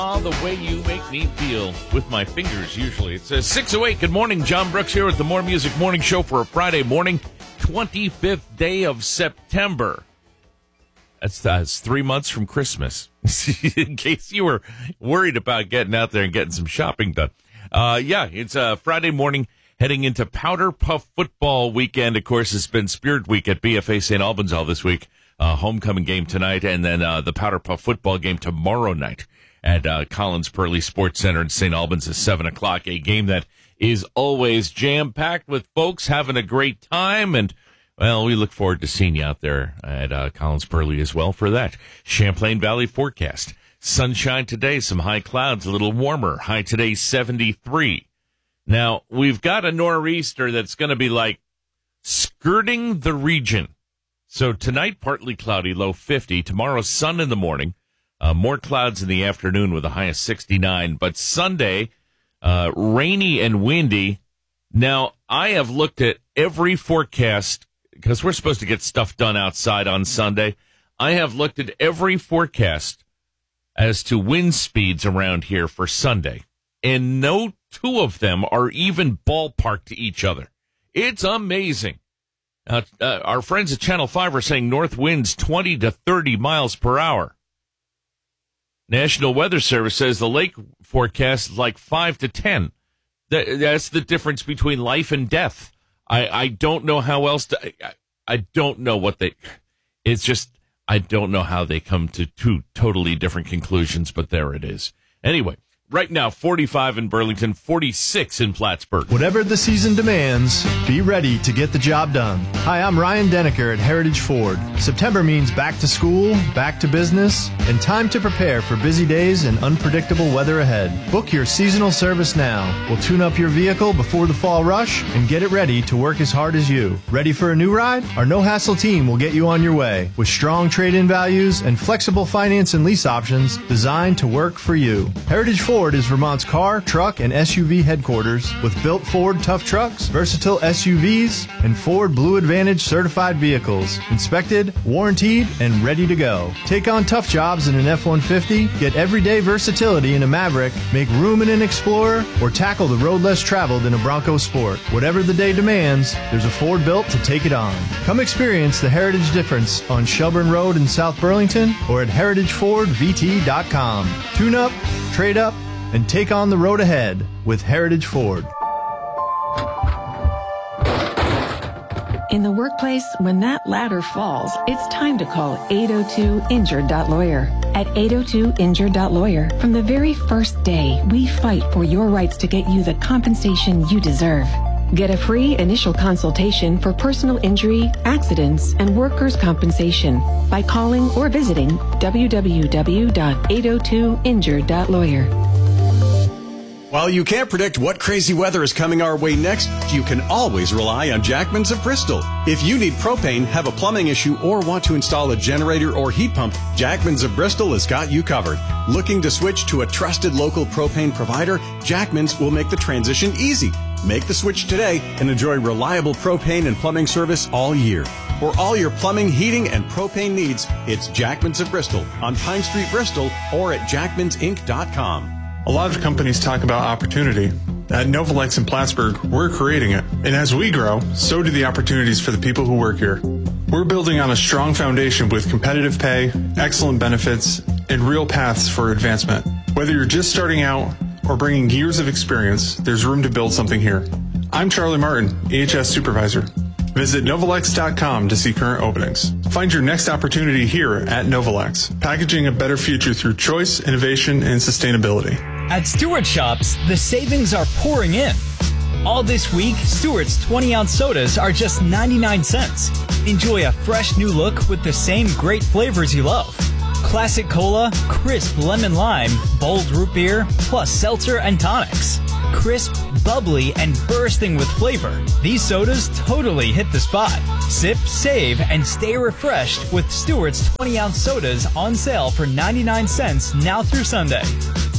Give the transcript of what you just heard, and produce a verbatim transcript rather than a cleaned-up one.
Oh, the way you make me feel with my fingers, usually. It's uh, six oh eight. Good morning. John Brooks here with the More Music Morning Show for a Friday morning, twenty-fifth day of September. That's, that's three months from Christmas, in case you were worried about getting out there and getting some shopping done. Uh, yeah, it's a Friday morning heading into Powder Puff football weekend. Of course, it's been Spirit Week at B F A Saint Albans all this week. Uh, homecoming game tonight, and then uh, the Powder Puff football game tomorrow night at uh, Collins Purley Sports Center in Saint Albans at seven o'clock. A game that is always jam-packed with folks having a great time, and, well, we look forward to seeing you out there at uh, Collins Purley as well for that. Champlain Valley forecast. Sunshine today, some high clouds, a little warmer. High today, seventy-three. Now, we've got a nor'easter that's going to be like skirting the region. So tonight, partly cloudy, low fifty. Tomorrow, sun in the morning. Uh, more clouds in the afternoon with a high of sixty-nine. But Sunday, uh, rainy and windy. Now, I have looked at every forecast because we're supposed to get stuff done outside on Sunday. I have looked at every forecast as to wind speeds around here for Sunday. And no two of them are even ballpark to each other. It's amazing. Uh, uh, our friends at Channel five are saying north winds twenty to thirty miles per hour. National Weather Service says the lake forecast is like five to ten. That, that's the difference between life and death. I, I don't know how else to, I, I don't know what they, it's just, I don't know how they come to two totally different conclusions, but there it is. Anyway. Right now, forty-five in Burlington, forty-six in Plattsburgh. Whatever the season demands, be ready to get the job done. Hi, I'm Ryan Deniker at Heritage Ford. September means back to school, back to business, and time to prepare for busy days and unpredictable weather ahead. Book your seasonal service now. We'll tune up your vehicle before the fall rush and get it ready to work as hard as you. Ready for a new ride? Our no-hassle team will get you on your way with strong trade-in values and flexible finance and lease options designed to work for you. Heritage Ford Ford is Vermont's car, truck, and S U V headquarters with built Ford tough trucks, versatile S U Vs, and Ford Blue Advantage certified vehicles. Inspected, warranted, and ready to go. Take on tough jobs in an F one fifty, get everyday versatility in a Maverick, make room in an Explorer, or tackle the road less traveled in a Bronco Sport. Whatever the day demands, there's a Ford built to take it on. Come experience the Heritage difference on Shelburne Road in South Burlington or at heritage ford v t dot com. Tune up, trade up, and take on the road ahead with Heritage Ford. In the workplace, when that ladder falls, it's time to call eight oh two injured dot lawyer. At eight oh two injured dot lawyer, from the very first day, we fight for your rights to get you the compensation you deserve. Get a free initial consultation for personal injury, accidents, and workers' compensation by calling or visiting w w w dot eight oh two injured dot lawyer. While you can't predict what crazy weather is coming our way next, you can always rely on Jackman's of Bristol. If you need propane, have a plumbing issue, or want to install a generator or heat pump, Jackman's of Bristol has got you covered. Looking to switch to a trusted local propane provider? Jackman's will make the transition easy. Make the switch today and enjoy reliable propane and plumbing service all year. For all your plumbing, heating, and propane needs, it's Jackman's of Bristol on Pine Street, Bristol, or at jackmans inc dot com. A lot of companies talk about opportunity. At Novalex in Plattsburgh, we're creating it. And as we grow, so do the opportunities for the people who work here. We're building on a strong foundation with competitive pay, excellent benefits, and real paths for advancement. Whether you're just starting out or bringing years of experience, there's room to build something here. I'm Charlie Martin, A H S Supervisor. Visit Novalex dot com to see current openings. Find your next opportunity here at Novalex, packaging a better future through choice, innovation, and sustainability. At Stewart Shops, the savings are pouring in. All this week, Stewart's twenty-ounce sodas are just ninety-nine cents. Enjoy a fresh new look with the same great flavors you love. Classic Cola, crisp lemon lime, bold root beer, plus seltzer and tonics. Crisp, bubbly, and bursting with flavor. These sodas totally hit the spot. Sip, save, and stay refreshed with Stewart's twenty-ounce sodas on sale for ninety-nine cents now through Sunday.